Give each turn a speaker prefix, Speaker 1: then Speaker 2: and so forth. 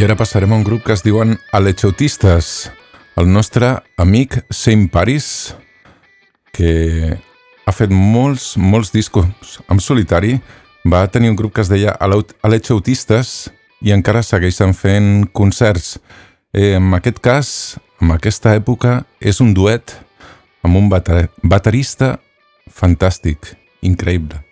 Speaker 1: I ara passarem a un grup que es diuen Alechautistes, el nostre amic Saint Paris, que ha fet molts discos en solitari, va tenir un grup que es deia Alechautistes i encara segueixen fent concerts. En aquest cas, en aquesta època, és un duet amb un baterista fantàstic, increïble.